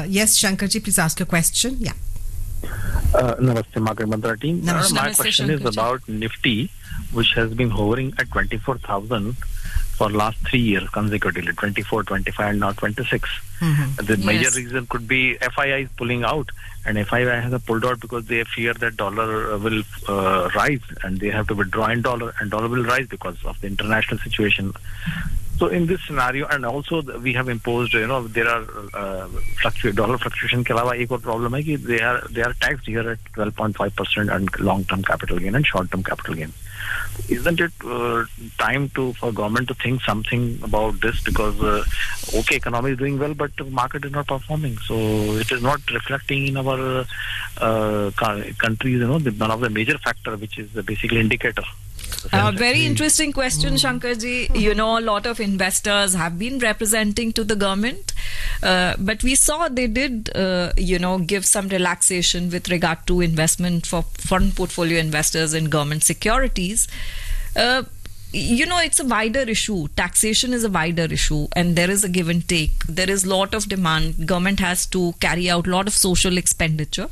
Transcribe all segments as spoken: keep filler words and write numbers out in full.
yes, Shankarji, please ask your question. Yeah. Uh, Namaste, Market Mantra team. Namaste. Uh, my Namaste, question Shankarji. is about Nifty, which has been hovering at twenty-four thousand for last three years consecutively, twenty-four, twenty-five, and now twenty-six. Mm-hmm. The major Yes. reason could be F I I is pulling out, and F I I has pulled out because they fear that dollar will uh, rise, and they have to withdraw in dollar, and dollar will rise because of the international situation. So in this scenario, and also we have imposed, you know, there are uh, fluctu- dollar fluctuation के अलावा एक और problem है कि they are they are taxed here at twelve point five percent on long-term capital gain and short-term capital gain. Isn't it uh, time to for government to think something about this? Because uh, okay, economy is doing well, but the market is not performing, so it is not reflecting in our uh, countries. You know, the, one of the major factor, which is the basically indicator. Uh, very interesting question, mm. Shankarji. You know, a lot of investors have been representing to the government, uh, but we saw they did, uh, you know, give some relaxation with regard to investment for fund portfolio investors in government securities. Uh, you know, it's a wider issue. Taxation is a wider issue, and there is a give and take. There is a lot of demand. Government has to carry out a lot of social expenditure.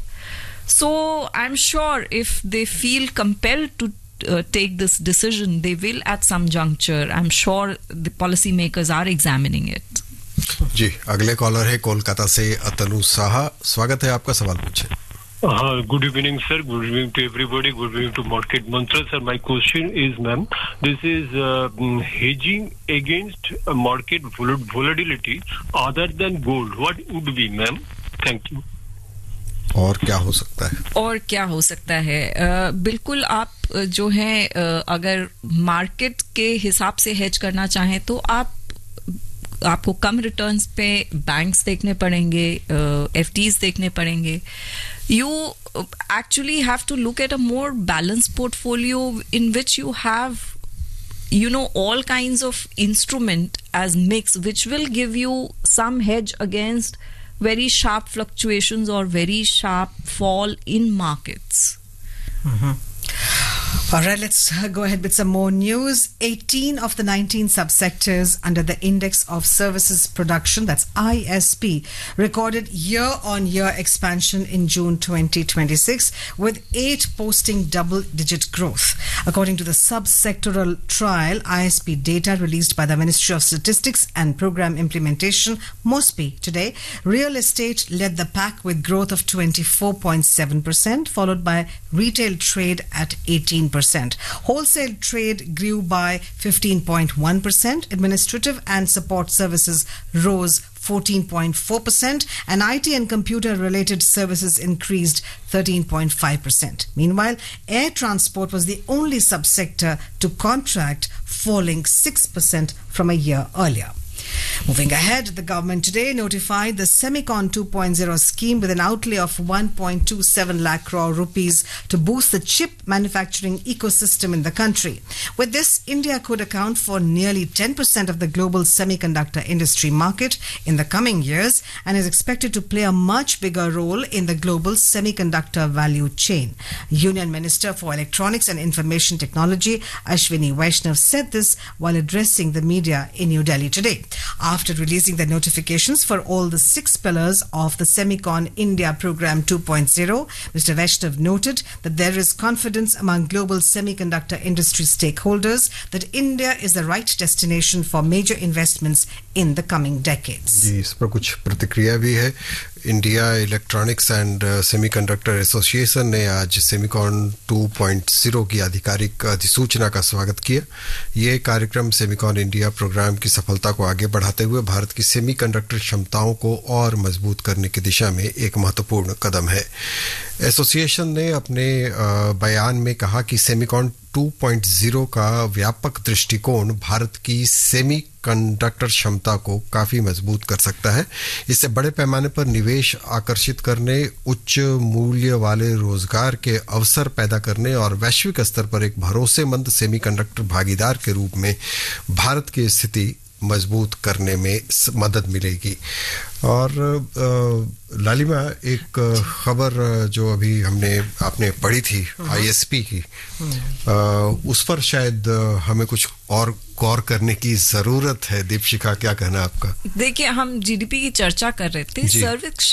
So I'm sure if they feel compelled to Uh, take this decision, they will at some juncture. I'm sure the policymakers are examining it. जी, अगले collar है कोलकाता से अतनु साहा. स्वागत है आपका, सवाल पूछे. Uh, good evening, sir. Good evening to everybody. Good evening to Market Mantra, sir. My question is, ma'am, this is uh, hedging against uh, market vol- volatility other than gold. What would be, ma'am? Thank you. और क्या हो सकता है और क्या हो सकता है uh, बिल्कुल आप uh, जो है uh, अगर मार्केट के हिसाब से हेज करना चाहें तो आप आपको कम रिटर्न्स पे बैंक्स देखने पड़ेंगे, एफडीज uh, देखने पड़ेंगे. You actually have to look at a more balance portfolio in which you have you know all kinds of instrument as mix, which will give you some hedge against very sharp fluctuations or very sharp fall in markets. Mm-hmm. All right, let's go ahead with some more news. eighteen of the nineteen subsectors under the Index of Services Production, that's I S P, recorded year-on-year expansion in June twenty twenty-six, with eight posting double-digit growth. According to the subsectoral trial, I S P data released by the Ministry of Statistics and Program Implementation, MOSPI, today, real estate led the pack with growth of twenty-four point seven percent, followed by retail trade at eighteen percent. Wholesale trade grew by fifteen point one percent. Administrative and support services rose fourteen point four percent, and I T and computer-related services increased thirteen point five percent. Meanwhile, air transport was the only subsector to contract, falling six percent from a year earlier. Moving ahead, the government today notified the Semicon two point oh scheme with an outlay of one point two seven lakh crore rupees to boost the chip manufacturing ecosystem in the country. With this, India could account for nearly ten percent of the global semiconductor industry market in the coming years and is expected to play a much bigger role in the global semiconductor value chain. Union Minister for Electronics and Information Technology, Ashwini Vaishnav, said this while addressing the media in New Delhi today. After releasing the notifications for all the six pillars of the Semicon India Program two point oh, Mister Vaishnav noted that there is confidence among global semiconductor industry stakeholders that India is the right destination for major investments in the coming decades. जी, इस पर कुछ प्रतिक्रिया भी है. India electronics and semiconductor association ने आज Semicon two point oh की आधिकारिक अधिसूचना का स्वागत किया. ये कार्यक्रम सेमिकॉन इंडिया प्रोग्राम की सफलता को आगे बढ़ाते हुए भारत की सेमीकंडक्टर क्षमताओं को और मजबूत करने की दिशा में एक महत्वपूर्ण कदम है. एसोसिएशन ने अपने बयान में कहा कि सेमिकॉन टू पॉइंट oh का व्यापक दृष्टिकोण भारत की सेमी कंडक्टर क्षमता को काफी मजबूत कर सकता है. इससे बड़े पैमाने पर निवेश आकर्षित करने, उच्च मूल्य वाले रोजगार के अवसर पैदा करने और वैश्विक स्तर पर एक भरोसेमंद सेमीकंडक्टर भागीदार के रूप में भारत की स्थिति मजबूत करने में मदद मिलेगी. और लालिमा, एक खबर जो अभी हमने आपने पढ़ी थी आईएसपी की, उस पर शायद हमें कुछ और गौर करने की जरूरत है. दीपशिखा, क्या कहना आपका? देखिए, हम जीडीपी की चर्चा कर रहे थे. सर्विस